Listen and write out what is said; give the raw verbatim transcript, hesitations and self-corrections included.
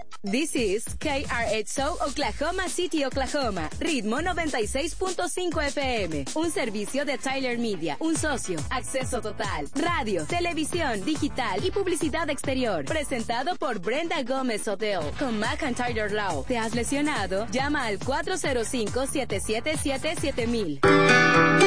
This is K R X O Oklahoma City, Oklahoma. Ritmo noventa y seis punto cinco F M. Un servicio de Tyler Media. Un socio. Acceso total. Radio, televisión, digital y publicidad exterior. Presentado por Brenda Gómez Hotel. Con McIntyre Law. ¿Te has lesionado? Llama al cuatro cero cinco, siete siete siete, siete mil.